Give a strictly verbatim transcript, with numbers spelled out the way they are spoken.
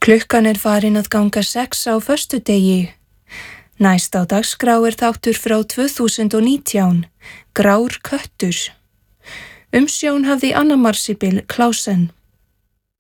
Klukkan er farin að ganga sex á föstudegi. Næst á dagskrá er þáttur frá tvö þúsund og nítján, Grár köttur. Umsjón hafði Anna Marsibil Klausen.